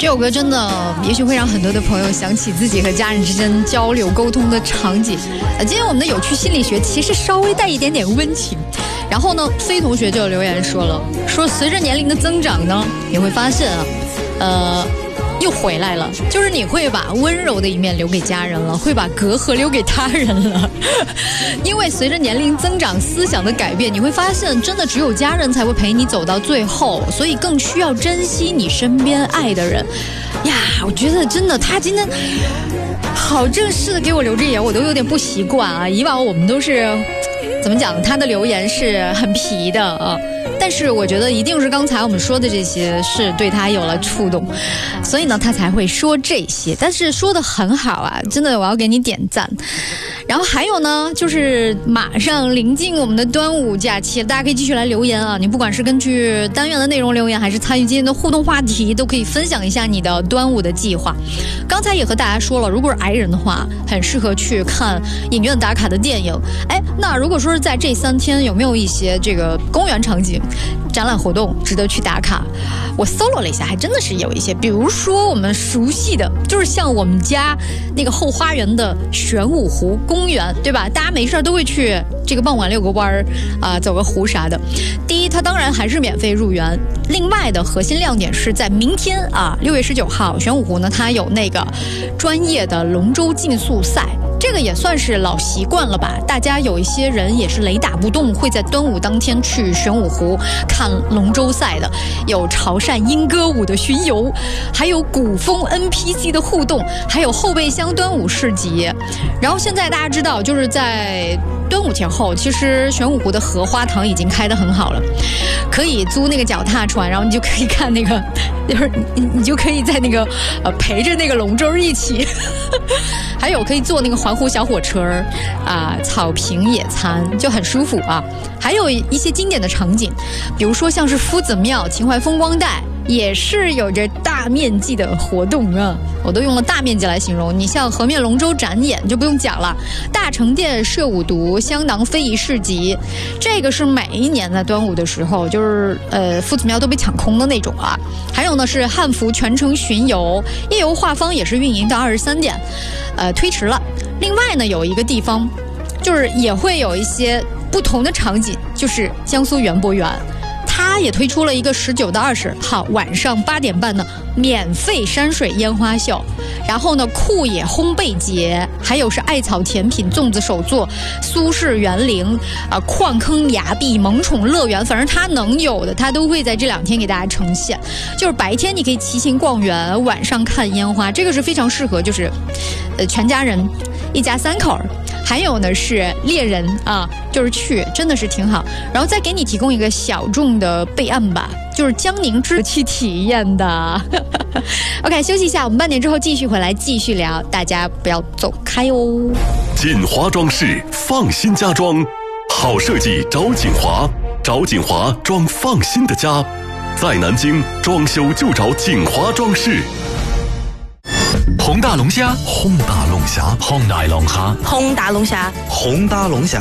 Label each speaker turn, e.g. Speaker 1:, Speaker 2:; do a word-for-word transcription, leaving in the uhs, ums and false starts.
Speaker 1: 这首歌真的也许会让很多的朋友想起自己和家人之间交流沟通的场景。呃，今天我们的有趣心理学其实稍微带一点点温情。然后呢，飞同学就留言说了，说随着年龄的增长呢，你会发现啊，呃。又回来了，就是你会把温柔的一面留给家人了，会把隔阂留给他人了。因为随着年龄增长，思想的改变，你会发现真的只有家人才会陪你走到最后，所以更需要珍惜你身边爱的人呀。我觉得真的他今天好正式的给我留这言，我都有点不习惯啊。以往我们都是怎么讲，他的留言是很皮的啊，但是我觉得一定是刚才我们说的这些是对他有了触动，所以呢他才会说这些，但是说得很好啊，真的我要给你点赞。然后还有呢，就是马上临近我们的端午假期，大家可以继续来留言啊，你不管是根据单元的内容留言，还是参与今天的互动话题，都可以分享一下你的端午的计划。刚才也和大家说了，如果是癌人的话，很适合去看影院打卡的电影。哎，那如果说是在这三天，有没有一些这个公园场景、展览活动值得去打卡？我搜罗了一下，还真的是有一些，比如说我们熟悉的，就是像我们家那个后花园的玄武湖公园，对吧？大家没事都会去这个傍晚遛个弯儿啊、呃，走个湖啥的。第一，它当然还是免费入园。另外的核心亮点是在明天啊，六月十九号，玄武湖呢它有那个专业的龙舟竞速赛。这个也算是老习惯了吧，大家有一些人也是雷打不动，会在端午当天去玄武湖看龙舟赛的，有潮汕莺歌舞的巡游，还有古风 N P C 的互动，还有后备箱端午市集。然后现在大家知道，就是在端午前后，其实玄武湖的荷花塘已经开得很好了，可以租那个脚踏船，然后你就可以看那个，就是你你就可以在那个呃陪着那个龙舟一起，还有可以坐那个环湖小火车啊、呃，草坪野餐就很舒服啊。还有一些经典的场景，比如说像是夫子庙、秦淮风光带，也是有着大面积的活动啊，我都用了大面积来形容。你像河面龙舟展演就不用讲了，大成殿射五毒、香囊非遗市集，这个是每一年在端午的时候，就是呃夫子庙都被抢空的那种啊。还有呢是汉服全程巡游，夜游画舫也是运营到二十三点，呃推迟了。另外呢有一个地方，就是也会有一些不同的场景，就是江苏园博园。它也推出了一个十九到二十号晚上八点半的免费山水烟花秀，然后呢酷野烘焙节，还有是艾草甜品、粽子手作、苏式园林啊、呃、矿坑崖壁、萌宠乐园，反正它能有的它都会在这两天给大家呈现。就是白天你可以骑行逛园，晚上看烟花，这个是非常适合就是呃全家人一家三口。还有呢是猎人啊，就是去真的是挺好。然后再给你提供一个小众的备案吧，就是江宁之去体验的。OK， 休息一下，我们半点之后继续回来继续聊，大家不要走开哦。
Speaker 2: 锦华装饰，放心家装，好设计找锦华，找锦华装放心的家。在南京装修就找锦华装饰。
Speaker 3: 红大龙虾，
Speaker 2: 红大龙虾，
Speaker 3: 红大龙虾，
Speaker 4: 红大龙虾，
Speaker 3: 红大龙虾。